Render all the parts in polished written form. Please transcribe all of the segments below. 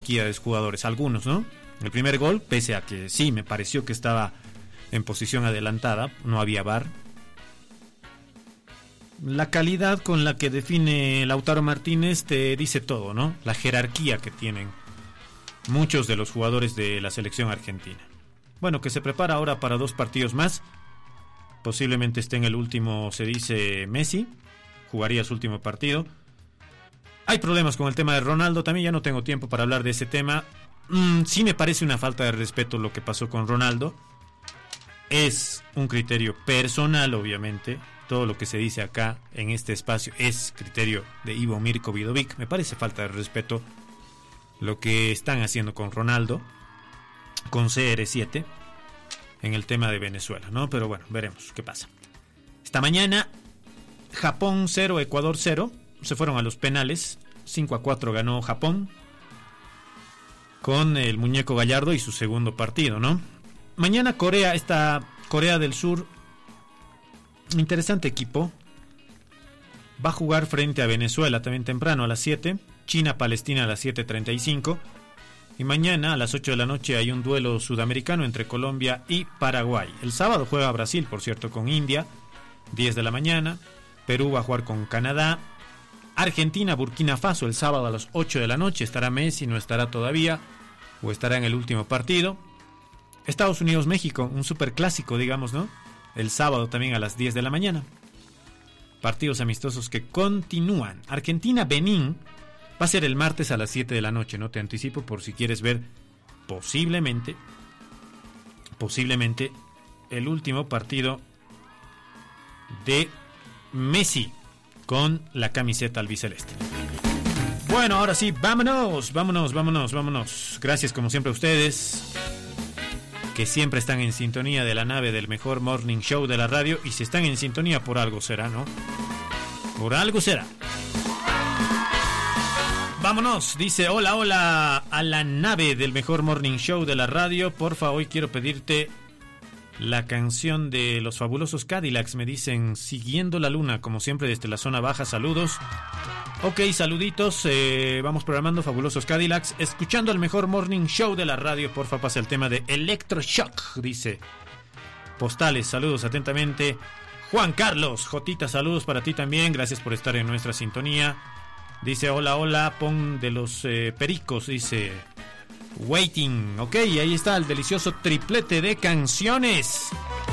jerarquía de jugadores, algunos, ¿no? El primer gol, pese a que sí, me pareció que estaba en posición adelantada, no había VAR. La calidad con la que define Lautaro Martínez te dice todo, ¿no? La jerarquía que tienen muchos de los jugadores de la selección argentina. Bueno, que se prepara ahora para 2 partidos más. Posiblemente esté en el último, se dice, Messi. Jugaría su último partido. Hay problemas con el tema de Ronaldo. También ya no tengo tiempo para hablar de ese tema. Sí me parece una falta de respeto lo que pasó con Ronaldo. Es un criterio personal, obviamente. Todo lo que se dice acá en este espacio es criterio de Ivo Mirko Vidovic. Me parece falta de respeto lo que están haciendo con Ronaldo, con CR7, en el tema de Venezuela, ¿no? Pero bueno, veremos qué pasa. Esta mañana, Japón 0, Ecuador 0. Se fueron a los penales. 5-4 ganó Japón, con el muñeco Gallardo y su segundo partido, ¿no? Mañana Corea, esta Corea del Sur, interesante equipo, va a jugar frente a Venezuela también temprano a las 7, China-Palestina a las 7:35, y mañana a las 8 de la noche hay un duelo sudamericano entre Colombia y Paraguay. El sábado juega Brasil, por cierto, con India, 10 de la mañana, Perú va a jugar con Canadá, Argentina, Burkina Faso el sábado a las 8 de la noche, estará Messi, no estará todavía, o estará en el último partido. Estados Unidos, México, un superclásico, digamos, ¿no? El sábado también a las 10 de la mañana. Partidos amistosos que continúan. Argentina, Benín, va a ser el martes a las 7 de la noche, ¿no? Te anticipo por si quieres ver posiblemente el último partido de Messi con la camiseta albiceleste. Bueno, ahora sí, vámonos. Gracias como siempre a ustedes, que siempre están en sintonía de la nave del mejor morning show de la radio. Y si están en sintonía, por algo será, ¿no? Por algo será. Vámonos, dice, hola a la nave del mejor morning show de la radio. Porfa, hoy quiero pedirte la canción de los fabulosos Cadillacs. Me dicen, siguiendo la luna, como siempre desde la zona baja, saludos. Ok, saluditos, vamos programando fabulosos Cadillacs, escuchando el mejor morning show de la radio. Porfa, pase el tema de Electroshock, dice. Postales, saludos atentamente. Juan Carlos, Jotita, saludos para ti también, gracias por estar en nuestra sintonía. Dice, hola, pon de los Pericos, dice Waiting. Ok, ahí está el delicioso triplete de canciones.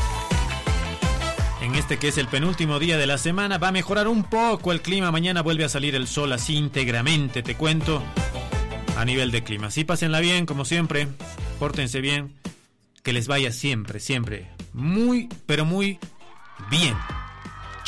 En este que es el penúltimo día de la semana, va a mejorar un poco el clima. Mañana vuelve a salir el sol así íntegramente, te cuento, a nivel de clima. Sí, pásenla bien, como siempre, pórtense bien, que les vaya siempre muy, pero muy bien.